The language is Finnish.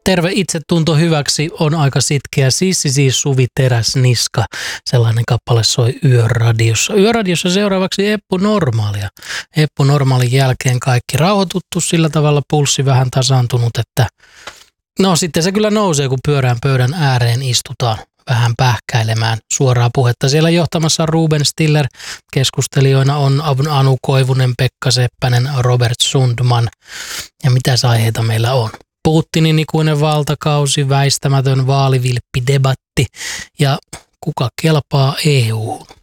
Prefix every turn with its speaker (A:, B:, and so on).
A: Terve itsetunto hyväksi on aika sitkeä. Sissi Suvi Teräsniska. Sellainen kappale soi Yöradiossa. Yöradiossa seuraavaksi Eppu Normaalia. Eppu Normaalin jälkeen kaikki rauhoituttu, sillä tavalla pulssi vähän tasaantunut, että no sitten se kyllä nousee, kun pyörään pöydän ääreen istutaan vähän pähkäilemään suoraa puhetta. Siellä johtamassa Ruben Stiller, keskustelijoina on Anu Koivunen, Pekka Seppänen, Robert Sundman. Ja mitäs aiheita meillä on? Putinin ikuinen valtakausi, väistämätön vaalivilppidebatti ja kuka kelpaa EU:hun?